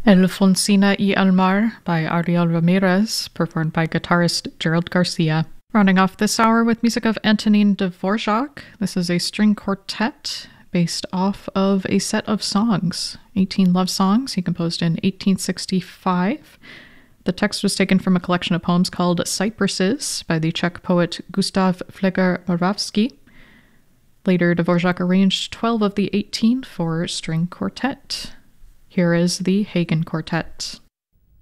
Alfonsina y el Mar by Ariel Ramirez, performed by guitarist Gerald Garcia. Rounding off this hour with music of Antonin Dvorak. This is a string quartet based off of a set of songs, 18 love songs he composed in 1865. The text was taken from a collection of poems called Cypresses by the Czech poet Gustav Fleger-Moravsky. Later, Dvorak arranged 12 of the 18 for string quartet. Here is the Hagen Quartet.